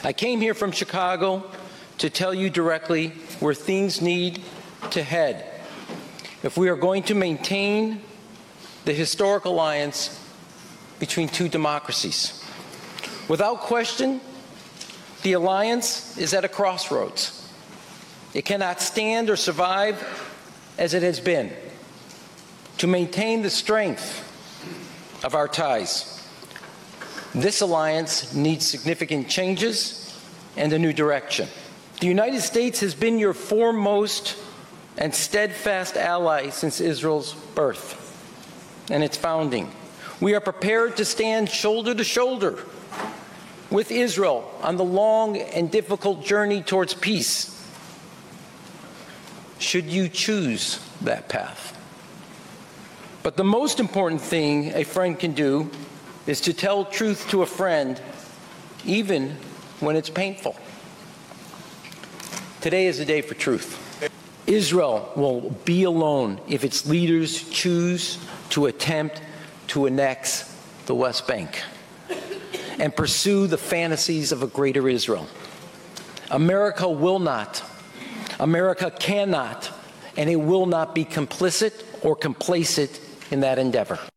I came here from Chicago to tell you directly where things need to head if we are going to maintain the historic alliance between two democracies. Without question, the alliance is at a crossroads. It cannot stand or survive as it has been. To maintain the strength of our ties, this alliance needs significant changes and a new direction. The United States has been your foremost and steadfast ally since Israel's birth and its founding. We are prepared to stand shoulder to shoulder with Israel on the long and difficult journey towards peace, should you choose that path. But the most important thing a friend can do is to tell truth to a friend, even when it's painful. Today is the day for truth. Israel will be alone if its leaders choose to attempt to annex the West Bank and pursue the fantasies of a greater Israel. America will not, America cannot, and it will not be complicit or complacent in that endeavor.